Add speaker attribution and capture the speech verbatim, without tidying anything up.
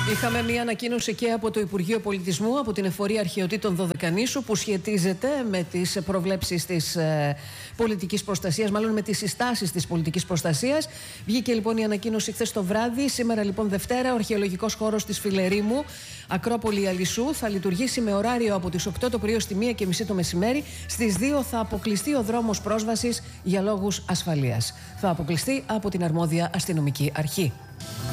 Speaker 1: Είχαμε μια ανακοίνωση και από το Υπουργείο Πολιτισμού, από την Εφορία Αρχαιοτήτων Δωδεκανήσου, που σχετίζεται με τις προβλέψεις της ε, πολιτικής προστασίας, μάλλον με τις συστάσεις της πολιτικής προστασίας. Βγήκε λοιπόν η ανακοίνωση χθες το βράδυ. Σήμερα λοιπόν Δευτέρα, ο αρχαιολογικός χώρος της Φιλερήμου, Ακρόπολη Αλυσού, θα λειτουργήσει με ωράριο από τις οκτώ το πρωί ως τη μία και μισή το μεσημέρι. Στις δύο θα αποκλειστεί ο δρόμος πρόσβασης για λόγους ασφαλείας. Θα αποκλειστεί από την αρμόδια αστυνομική αρχή.